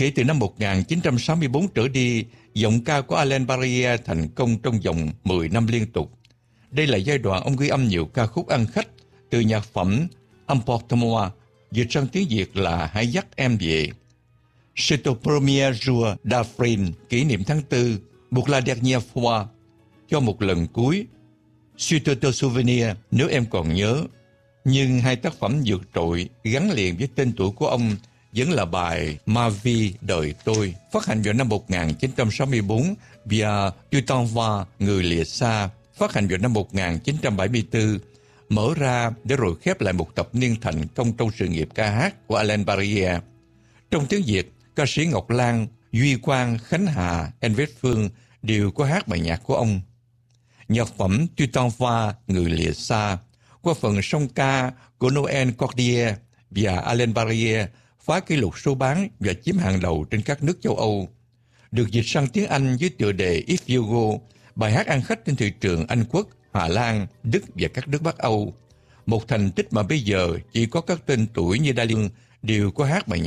Kể từ năm 1964 trở đi, giọng ca của Alain Barrière thành công trong vòng 10 năm liên tục. Đây là giai đoạn ông ghi âm nhiều ca khúc ăn khách từ nhạc phẩm Emporte-moi, dịch sang tiếng Việt là Hãy dắt em về. C'est au premier jour d'avril, kỷ niệm tháng 4, pour la dernière fois, cho một lần cuối, Si tu te souvenir, nếu em còn nhớ. Nhưng hai tác phẩm vượt trội gắn liền với tên tuổi của ông vẫn là bài Ma vie, đời tôi, phát hành vào năm 1964, và Tu t'en vas, người lìa xa, phát hành vào năm 1974, mở ra để rồi khép lại một thập niên thành công trong sự nghiệp ca hát của Alain Barrière. Trong tiếng Việt, ca sĩ Ngọc Lan, Duy Quang, Khánh Hà, Elvis Phương đều có hát bài nhạc của ông. Nhạc phẩm Tu t'en vas, người lìa xa, qua phần song ca của Noël Cordier và Alain Barrière, phá kỷ lục số bán và chiếm hàng đầu trên các nước châu Âu. Được dịch sang tiếng Anh với tựa đề If You Go, bài hát ăn khách trên thị trường Anh Quốc, Hà Lan, Đức và các nước Bắc Âu. Một thành tích mà bây giờ chỉ có các tên tuổi như Đa Liên đều có hát bài nhạc